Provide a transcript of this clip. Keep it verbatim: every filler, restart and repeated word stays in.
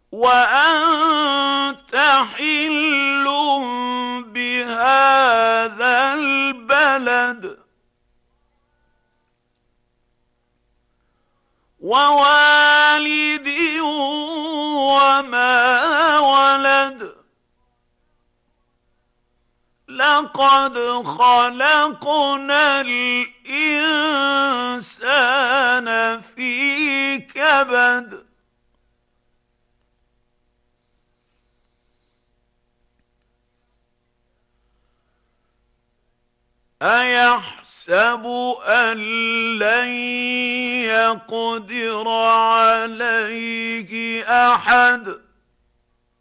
وأنت حل بهذا البلد ووالد وما ولد لقد خلقنا الإنسان في كبد أيحسب أن لن يقدر عليه أحد